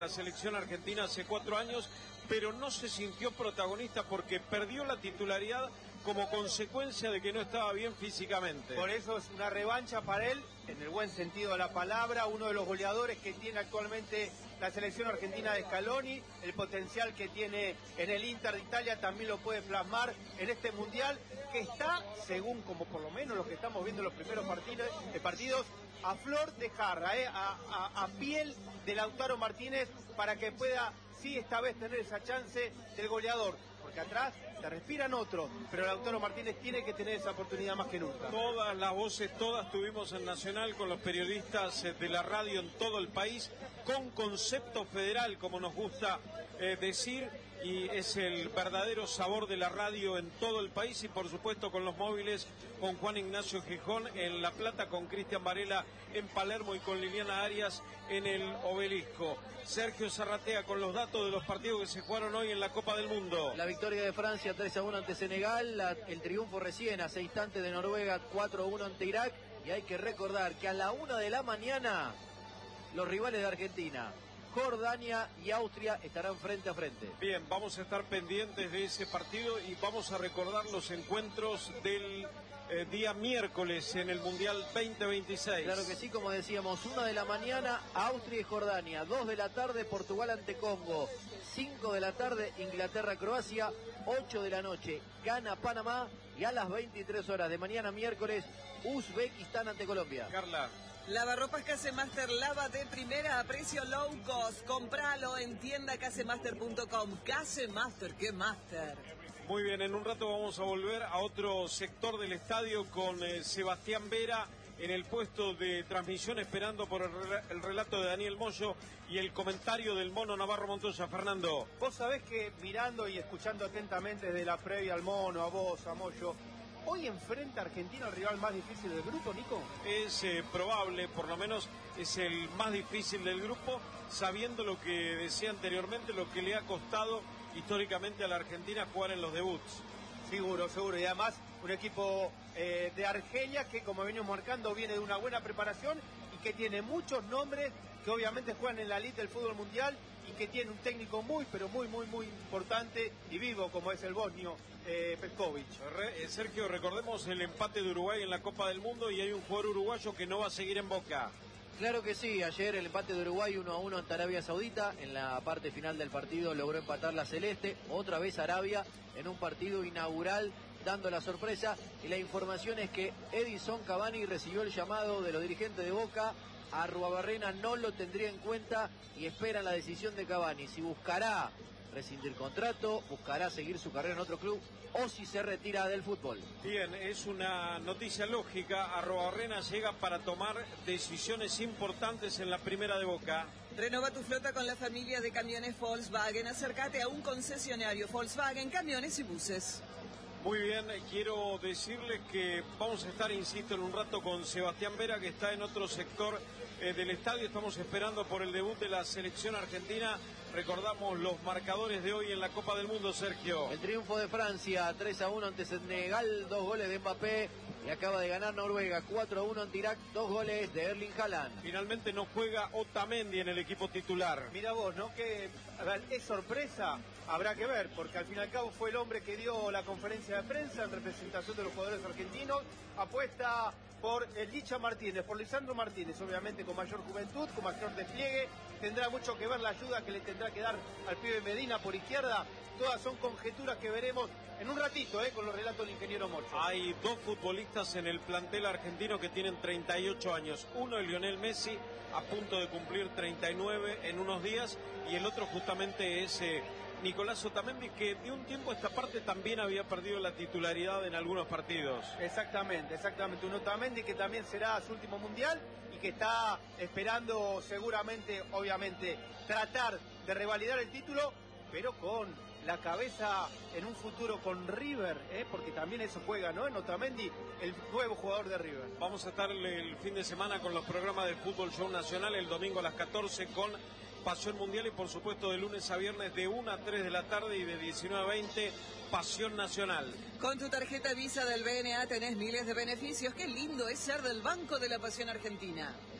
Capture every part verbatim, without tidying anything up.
La selección argentina hace cuatro años, pero no se sintió protagonista porque perdió la titularidad como consecuencia de que no estaba bien físicamente. Por eso es una revancha para él, en el buen sentido de la palabra, uno de los goleadores que tiene actualmente la selección argentina de Scaloni, el potencial que tiene en el Inter de Italia también lo puede plasmar en este Mundial, que está, según como por lo menos lo que estamos viendo en los primeros partidos, eh, partidos a flor de jarra, eh, a, a, a piel de Lautaro Martínez, para que pueda, sí, esta vez tener esa chance del goleador, porque atrás te respiran otros, pero Lautaro Martínez tiene que tener esa oportunidad más que nunca. Todas las voces, todas tuvimos en Nacional con los periodistas de la radio en todo el país, con concepto federal, como nos gusta eh, decir, y es el verdadero sabor de la radio en todo el país, y por supuesto con los móviles, con Juan Ignacio Gijón en La Plata, con Cristian Varela en Palermo y con Liliana Arias en el Obelisco. Sergio Zarratea con los datos de los partidos que se jugaron hoy en la Copa del Mundo. La victoria de Francia tres a uno ante Senegal, la, el triunfo recién hace instantes de Noruega cuatro a uno ante Irak, y hay que recordar que a la una de la mañana los rivales de Argentina, Jordania y Austria, estarán frente a frente. Bien, vamos a estar pendientes de ese partido y vamos a recordar los encuentros del eh, día miércoles en el Mundial veinte veintiséis. Claro que sí, como decíamos, una de la mañana Austria y Jordania, dos de la tarde Portugal ante Congo, cinco de la tarde Inglaterra-Croacia, ocho de la noche Ghana-Panamá, y a las veintitrés horas de mañana miércoles Uzbekistán ante Colombia. Carla. Lavarropas Casemaster, lava de primera a precio low cost. Compralo en tienda casemaster punto com. Casemaster, ¿qué master? Muy bien, en un rato vamos a volver a otro sector del estadio con eh, Sebastián Vera en el puesto de transmisión, esperando por el, el relato de Daniel Moyo y el comentario del Mono Navarro Montoya. Fernando. Vos sabés que mirando y escuchando atentamente desde la previa al Mono, a vos, a Moyo, ¿hoy enfrenta a Argentina al rival más difícil del grupo, Nico? Es eh, probable, por lo menos es el más difícil del grupo, sabiendo lo que decía anteriormente, lo que le ha costado históricamente a la Argentina jugar en los debuts. Seguro, seguro, y además un equipo eh, de Argelia que, como venimos marcando, viene de una buena preparación y que tiene muchos nombres que obviamente juegan en la elite del fútbol mundial y que tiene un técnico muy, pero muy, muy, muy importante y vivo, como es el bosnio eh, Petkovic. Re, eh, Sergio, recordemos el empate de Uruguay en la Copa del Mundo, y hay un jugador uruguayo que no va a seguir en Boca. Claro que sí, ayer el empate de Uruguay uno a uno ante Arabia Saudita, en la parte final del partido logró empatar la Celeste, otra vez Arabia en un partido inaugural dando la sorpresa, y la información es que Edison Cavani recibió el llamado de los dirigentes de Boca. Arruabarrena no lo tendría en cuenta y esperan la decisión de Cavani, si buscará rescindir contrato, buscará seguir su carrera en otro club o si se retira del fútbol. Bien, es una noticia lógica. Arruabarrena llega para tomar decisiones importantes en la primera de Boca. Renova tu flota con la familia de camiones Volkswagen. Acércate a un concesionario Volkswagen, camiones y buses. Muy bien, quiero decirles que vamos a estar, insisto, en un rato con Sebastián Vera, que está en otro sector eh, del estadio. Estamos esperando por el debut de la selección argentina. Recordamos los marcadores de hoy en la Copa del Mundo, Sergio. El triunfo de Francia, tres a uno ante Senegal, dos goles de Mbappé. Y acaba de ganar Noruega, cuatro a uno ante Irak, dos goles de Erling Haaland. Finalmente no juega Otamendi en el equipo titular. Mira vos, ¿no? Que a ver, es sorpresa, habrá que ver, porque al fin y al cabo fue el hombre que dio la conferencia de prensa en representación de los jugadores argentinos. Apuesta por el Licha Martínez, por Lisandro Martínez, obviamente con mayor juventud, con mayor despliegue. Tendrá mucho que ver la ayuda que le tendrá que dar al pibe Medina por izquierda. Todas son conjeturas que veremos en un ratito, eh, con los relatos del ingeniero Mocho. Hay dos futbolistas en el plantel argentino que tienen treinta y ocho años. Uno es Lionel Messi, a punto de cumplir treinta y nueve en unos días, y el otro justamente es eh, Nicolás Otamendi, que de un tiempo a esta parte también había perdido la titularidad en algunos partidos. Exactamente, exactamente. Un Otamendi que también será su último mundial y que está esperando seguramente, obviamente, tratar de revalidar el título, pero con la cabeza en un futuro con River, ¿eh? Porque también eso juega, ¿no? En Otamendi, el nuevo jugador de River. Vamos a estar el fin de semana con los programas de Fútbol Show Nacional, el domingo a las catorce con Pasión Mundial, y por supuesto de lunes a viernes de una a tres de la tarde y de diecinueve a veinte Pasión Nacional. Con tu tarjeta Visa del B N A tenés miles de beneficios. Qué lindo es ser del Banco de la Pasión Argentina.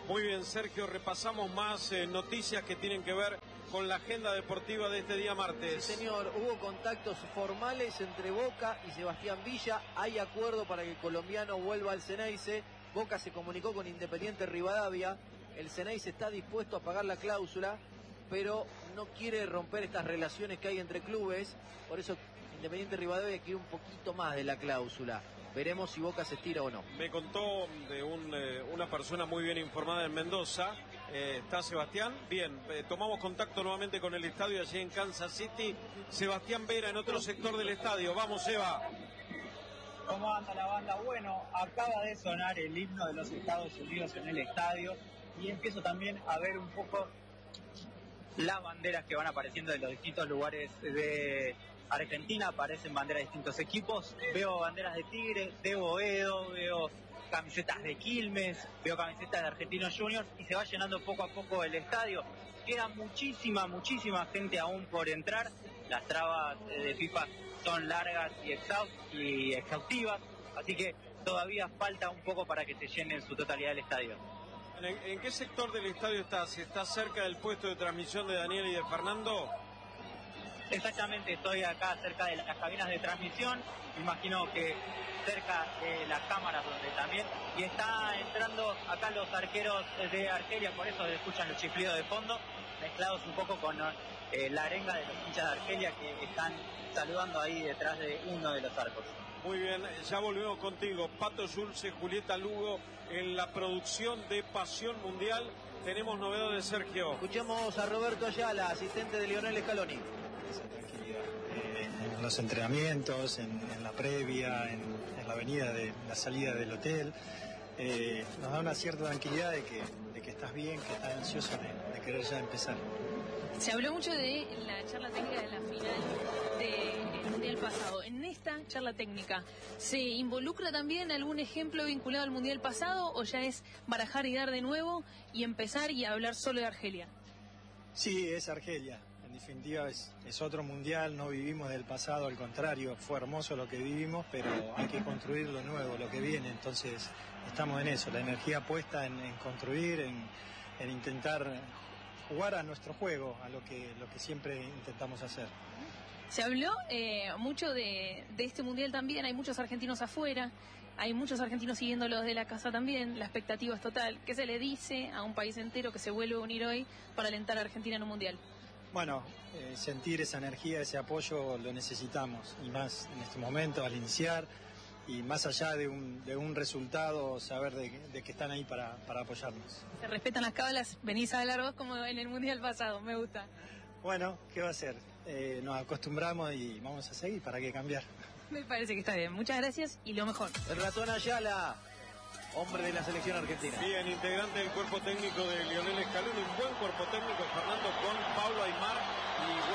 Muy bien, Sergio, repasamos más eh, noticias que tienen que ver con la agenda deportiva de este día martes. Sí, señor, hubo contactos formales entre Boca y Sebastián Villa. Hay acuerdo para que el colombiano vuelva al Xeneize. Boca se comunicó con Independiente Rivadavia. El Xeneize está dispuesto a pagar la cláusula, pero no quiere romper estas relaciones que hay entre clubes. Por eso Independiente Rivadavia quiere un poquito más de la cláusula. Veremos si Boca se estira o no. Me contó de un, eh, una persona muy bien informada en Mendoza. Eh, está Sebastián. Bien, eh, tomamos contacto nuevamente con el estadio allí en Kansas City. Sebastián Vera en otro sector del estadio. Vamos, Eva. ¿Cómo anda la banda? Bueno, acaba de sonar el himno de los Estados Unidos en el estadio y empiezo también a ver un poco las banderas que van apareciendo de los distintos lugares de Argentina. Aparecen banderas de distintos equipos. Veo banderas de Tigre, de Boedo, veo camisetas de Quilmes, veo camisetas de Argentinos Juniors y se va llenando poco a poco el estadio. Queda muchísima, muchísima gente aún por entrar. Las trabas de FIFA son largas y, exhaust y exhaustivas, así que todavía falta un poco para que se llene en su totalidad el estadio. ¿En, en qué sector del estadio estás? ¿Estás cerca del puesto de transmisión de Daniel y de Fernando? Exactamente, estoy acá cerca de las cabinas de transmisión, me imagino que cerca de las cámaras donde también, y está entrando acá los arqueros de Argelia, por eso se escuchan los chiflidos de fondo, mezclados un poco con eh, la arenga de los hinchas de Argelia que están saludando ahí detrás de uno de los arcos. Muy bien, ya volvemos contigo. Pato Schulze, Julieta Lugo en la producción de Pasión Mundial. Tenemos novedades, Sergio. Escuchemos a Roberto Ayala, asistente de Lionel Scaloni. Esa tranquilidad eh, en los entrenamientos, en, en la previa, en, en la venida de la salida del hotel. Eh, nos da una cierta tranquilidad de que, de que estás bien, que estás ansioso de, de querer ya empezar. Se habló mucho de la charla técnica de la final del Mundial pasado. En esta charla técnica, ¿se involucra también algún ejemplo vinculado al Mundial pasado o ya es barajar y dar de nuevo y empezar y hablar solo de Argelia? Sí, es Argelia. En definitiva es, es otro Mundial, no vivimos del pasado, al contrario, fue hermoso lo que vivimos, pero hay que construir lo nuevo, lo que viene. Entonces estamos en eso, la energía puesta en, en construir, en, en intentar jugar a nuestro juego, a lo que, lo que siempre intentamos hacer. Se habló eh, mucho de, de este Mundial también, hay muchos argentinos afuera, hay muchos argentinos siguiéndolos de la casa también, la expectativa es total. ¿Qué se le dice a un país entero que se vuelve a unir hoy para alentar a Argentina en un Mundial? Bueno, eh, sentir esa energía, ese apoyo lo necesitamos, y más en este momento al iniciar, y más allá de un, de un resultado, saber de, de que están ahí para, para apoyarnos. Se respetan las cábalas, venís a hablar vos como en el Mundial pasado, me gusta. Bueno, ¿qué va a ser? Eh, nos acostumbramos y vamos a seguir, ¿para qué cambiar? Me parece que está bien, muchas gracias y lo mejor. El ratón Ayala, hombre de la selección argentina. Bien, integrante del cuerpo técnico de Lionel Scaloni, un buen cuerpo técnico, Fernando, con Paulo Aymar y